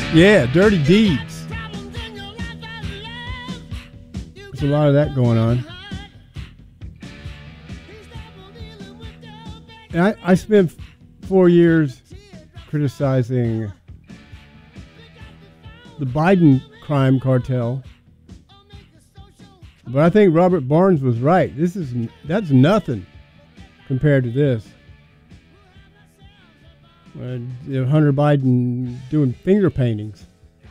Yeah, Dirty Deeds. There's a lot of that going on. And I spent 4 years criticizing the Biden crime cartel, but I think Robert Barnes was right. That's nothing compared to this. Hunter Biden doing finger paintings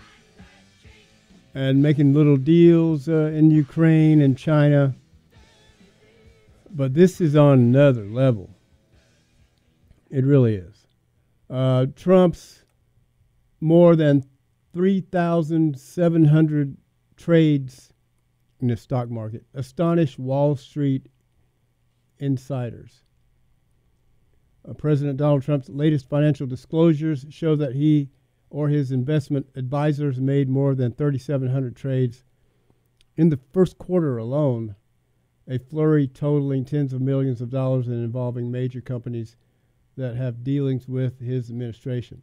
and making little deals in Ukraine and China, but this is on another level. It really is. Trump's more than 3,700 trades in the stock market astonished Wall Street insiders. President Donald Trump's latest financial disclosures show that he or his investment advisors made more than 3,700 trades in the first quarter alone, a flurry totaling tens of millions of dollars and involving major companies that have dealings with his administration.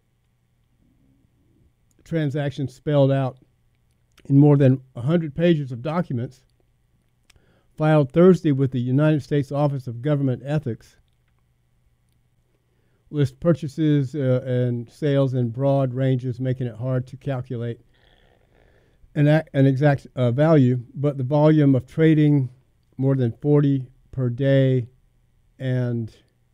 Transactions spelled out in more than 100 pages of documents filed Thursday with the United States Office of Government Ethics list purchases and sales in broad ranges, making it hard to calculate an exact value, but the volume of trading, more than 40 per day, and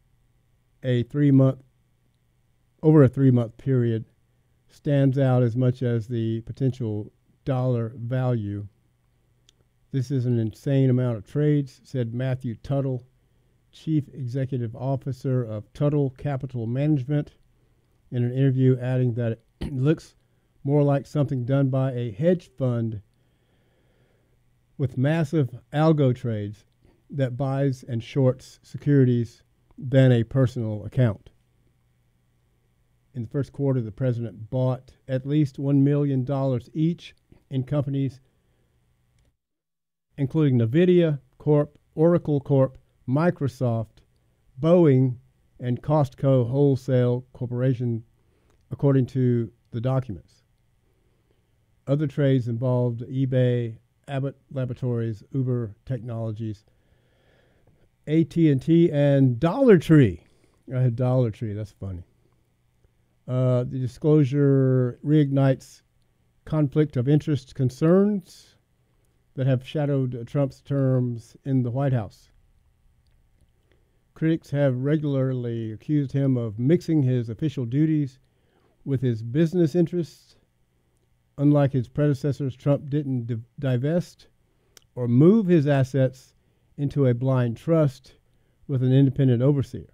over a 3-month period, stands out as much as the potential dollar value. This is an insane amount of trades, said Matthew Tuttle, Chief Executive Officer of Tuttle Capital Management, in an interview, adding that it looks more like something done by a hedge fund with massive algo trades that buys and shorts securities than a personal account. In the first quarter, the president bought at least $1 million each in companies including NVIDIA Corp., Oracle Corp., Microsoft, Boeing, and Costco Wholesale Corporation, according to the documents. Other trades involved eBay, Abbott Laboratories, Uber Technologies, AT&T, and Dollar Tree. I had Dollar Tree. That's funny. The disclosure reignites conflict of interest concerns that have shadowed Trump's terms in the White House. Critics have regularly accused him of mixing his official duties with his business interests. Unlike his predecessors, Trump didn't divest or move his assets into a blind trust with an independent overseer.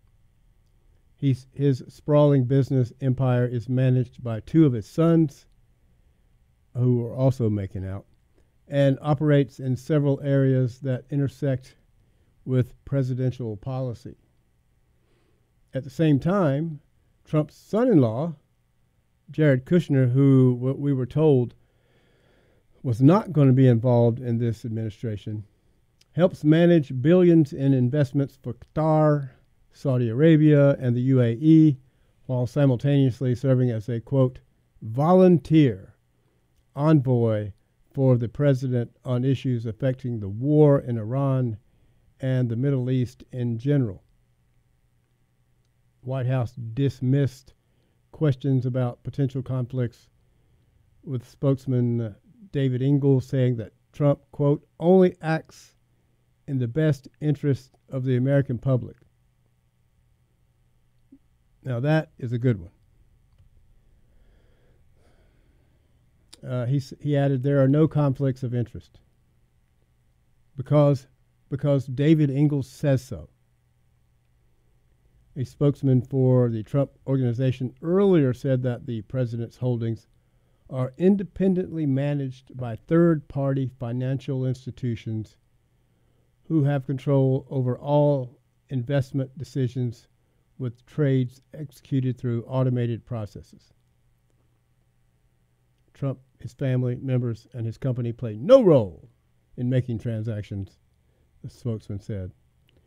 His sprawling business empire is managed by two of his sons, who are also making out, and operates in several areas that intersect with presidential policy. At the same time, Trump's son-in-law, Jared Kushner, who we were told was not going to be involved in this administration, helps manage billions in investments for Qatar, Saudi Arabia, and the UAE, while simultaneously serving as a, quote, volunteer envoy for the president on issues affecting the war in Iran and the Middle East in general. White House dismissed questions about potential conflicts, with spokesman David Ingalls saying that Trump, quote, only acts in the best interest of the American public. Now that is a good one. He added, there are no conflicts of interest because David Ingalls says so. A spokesman for the Trump Organization earlier said that the president's holdings are independently managed by third-party financial institutions who have control over all investment decisions, with trades executed through automated processes. Trump, his family members, and his company play no role in making transactions, the spokesman said.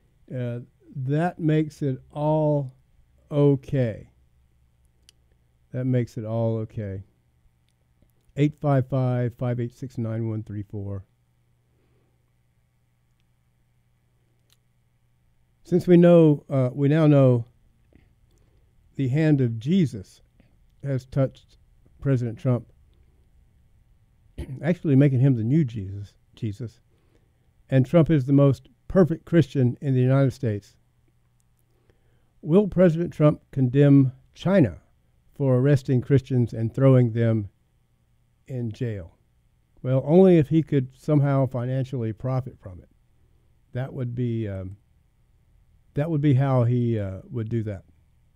That makes it all okay. That makes it all okay. 855-586-9134. Since we now know the hand of Jesus has touched President Trump, actually making him the new Jesus, and Trump is the most perfect Christian in the United States, will President Trump condemn China for arresting Christians and throwing them in jail? Well, only if he could somehow financially profit from it. That would be how he would do that.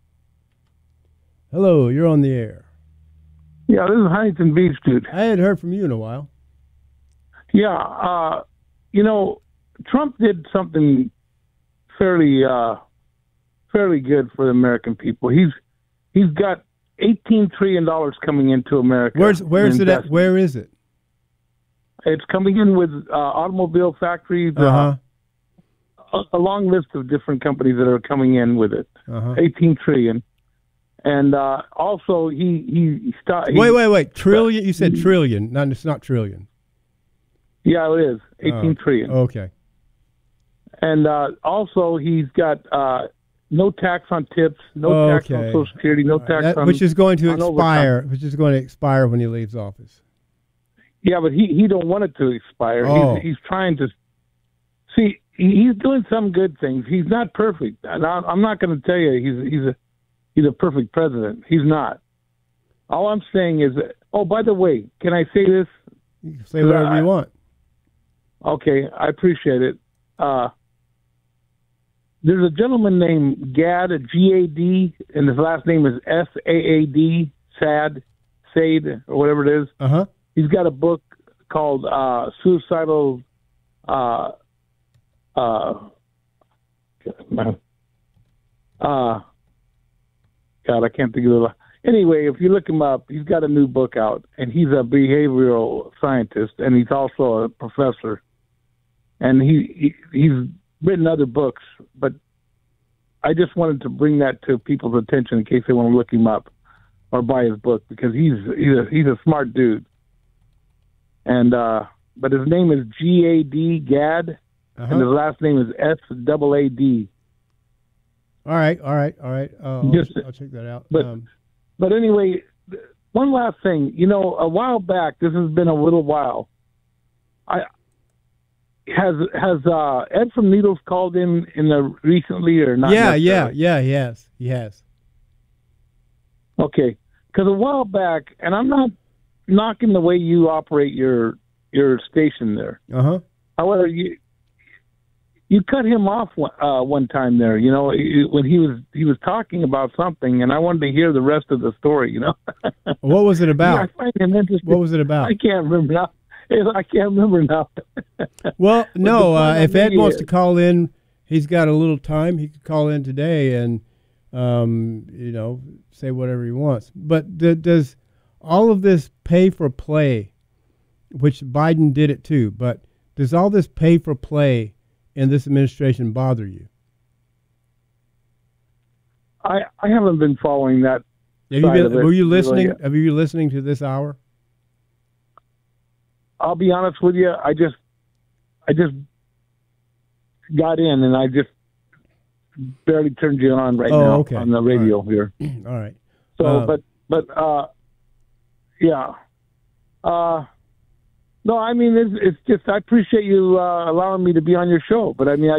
Hello, you're on the air. Yeah, this is Huntington Beach, dude. I hadn't heard from you in a while. Yeah, Trump did something fairly good for the American people. He's got $18 trillion coming into America. Where is it at? Where is it? It's coming in with automobile factories. A long list of different companies that are coming in with it. 18 trillion. And also he started. Wait. Trillion? You said trillion. No, it's not trillion. Yeah, it is. 18 trillion. Okay. And also he's got no tax on tips, no tax on Social Security, no tax on which is going to expire. Which is going to expire when he leaves office. Yeah, but he don't want it to expire. He's trying to see. He's doing some good things. He's not perfect. And I'm not going to tell you he's a perfect president. He's not. All I'm saying is that, oh, by the way, can I say this? You can say whatever you want. Okay, I appreciate it. There's a gentleman named Gad, G-A-D, and his last name is S-A-A-D, Said, or whatever it is. He's got a book called Suicidal... God, I can't think of it. Anyway, if you look him up, he's got a new book out, and he's a behavioral scientist, and he's also a professor. And he's written other books, but I just wanted to bring that to people's attention in case they want to look him up or buy his book, because he's a smart dude. And but his name is G-A-D, Gad, and his last name is S-A-A-D. All right. I'll check that out. But anyway, one last thing. A while back, this has been a little while. Has Ed from Needles called in recently or not? Yeah, he has. Okay, because a while back, and I'm not knocking the way you operate your station there. However, you cut him off one time there, when he was talking about something, and I wanted to hear the rest of the story, What was it about? I find him interesting. What was it about? I can't remember now. Well, no, if Ed wants to call in, he's got a little time. He could call in today and, say whatever he wants. But does all of this pay for play, which Biden did it too, but does all this pay for play in this administration bother you? I haven't been following that. Were you listening? Really? Have you been listening to this hour? I'll be honest with you. I just got in, and I just barely turned you on now on the radio here. All right. So, yeah. No, I mean it's just I appreciate you allowing me to be on your show, but I mean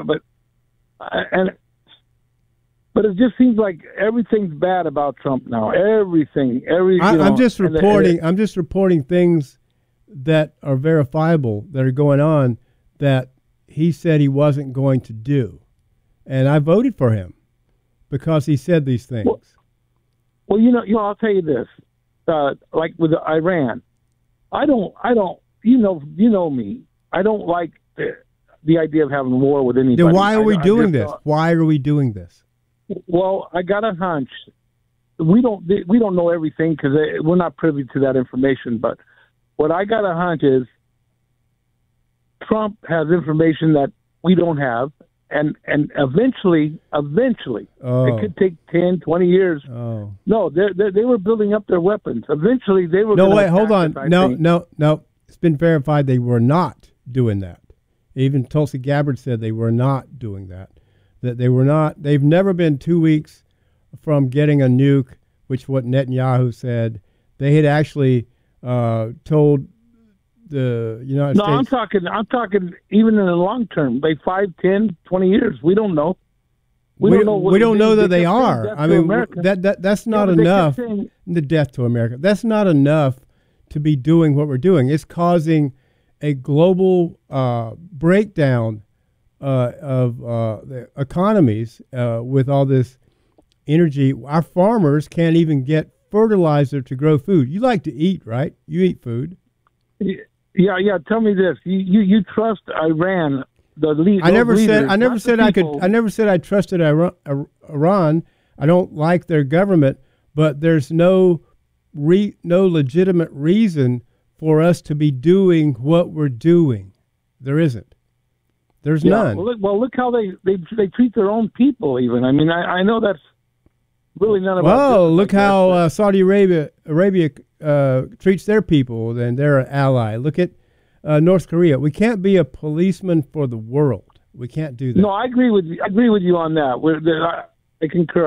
but it just seems like everything's bad about Trump now. I'm just reporting things that are verifiable that are going on that he said he wasn't going to do, and I voted for him because he said these things. Well, I'll tell you this, like with Iran. I don't. You know me. I don't like the idea of having war with anybody. Then why are we doing this? Why are we doing this? Well, I got a hunch. We don't know everything because we're not privy to that information. But what I got a hunch is Trump has information that we don't have, and eventually, it could take 10, 20 years. Oh. No, they were building up their weapons. Eventually, they were. No, wait, hold on. No. It's been verified they were not doing that. Even Tulsi Gabbard said they were not doing that. That they were not. They've never been 2 weeks from getting a nuke, which what Netanyahu said. They had actually told the United States. No, I'm talking even in the long term, like 5, 10, 20 years. We don't know. We don't know that they are. I mean, that's not enough. The death to America. That's not enough to be doing what we're doing. It's causing a global breakdown of the economies with all this energy. Our farmers can't even get fertilizer to grow food. You like to eat, right? You eat food. Yeah. Tell me this: you trust Iran? I never said I trusted Iran. I don't like their government, but there's no legitimate reason for us to be doing what we're doing. There isn't. There's none. Look how they treat their own people. Even I mean, I know that's really none of. Well, look how Saudi Arabia treats their people. Then they're an ally. Look at North Korea. We can't be a policeman for the world. We can't do that. No, I agree with you on that. I concur.